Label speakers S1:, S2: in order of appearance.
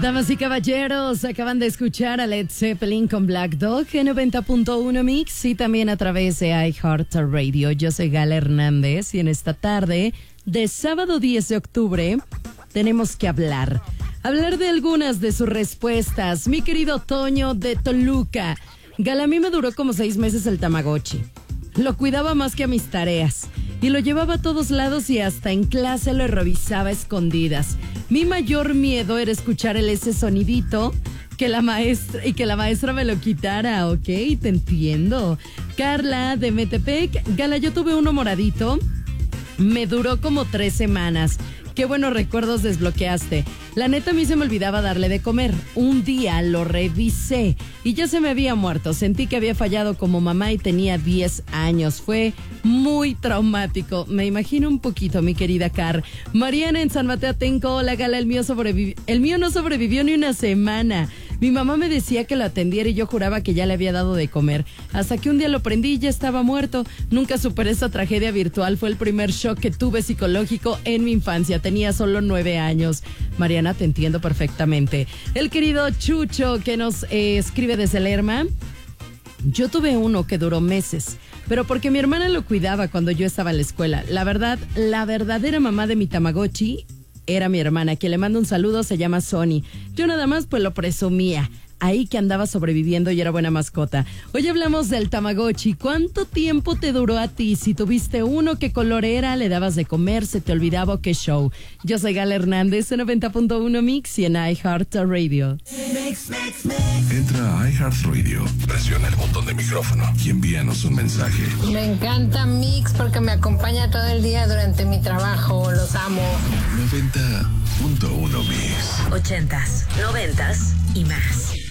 S1: Damas y caballeros, acaban de escuchar a Led Zeppelin con Black Dog en 90.1 Mix y también a través de iHeartRadio. Yo soy Gala Hernández y en esta tarde de sábado 10 de octubre tenemos que hablar de algunas de sus respuestas. Mi querido Toño de Toluca. Gala, a mí me duró como 6 meses el Tamagotchi. Lo cuidaba más que a mis tareas y lo llevaba a todos lados y hasta en clase lo revisaba a escondidas. Mi mayor miedo era escuchar ese sonidito que la maestra me lo quitara. Ok, te entiendo. Carla de Metepec. Gala, yo tuve uno moradito. Me duró como 3 semanas. Qué buenos recuerdos desbloqueaste. La neta, a mí se me olvidaba darle de comer. Un día lo revisé y ya se me había muerto. Sentí que había fallado como mamá y tenía 10 años. Fue muy traumático. Me imagino un poquito, mi querida Car. Mariana en San Mateo Atenco. Hola, Gala, el mío no sobrevivió ni una semana. Mi mamá me decía que lo atendiera y yo juraba que ya le había dado de comer. Hasta que un día lo prendí y ya estaba muerto. Nunca superé esa tragedia virtual. Fue el primer shock que tuve psicológico en mi infancia. Tenía solo 9 años. Mariana, te entiendo perfectamente. El querido Chucho que nos escribe desde Lerma. Yo tuve uno que duró meses, pero porque mi hermana lo cuidaba cuando yo estaba en la escuela. La verdadera mamá de mi Tamagotchi era mi hermana, quien le mando un saludo, se llama Sony. Yo nada más pues lo presumía. Ahí que andaba sobreviviendo y era buena mascota. Hoy hablamos del Tamagotchi. ¿Cuánto tiempo te duró a ti? Si tuviste uno, ¿qué color era? ¿Le dabas de comer? ¿Se te olvidaba? ¿Qué show? Yo soy Gala Hernández en 90.1 Mix y en iHeartRadio.
S2: Entra a iHeartRadio, presiona el botón de micrófono y envíanos un mensaje.
S3: Me encanta Mix porque me acompaña todo el día durante mi trabajo. Los amo.
S2: 90.1 Mix.
S4: 80s, 90s y más.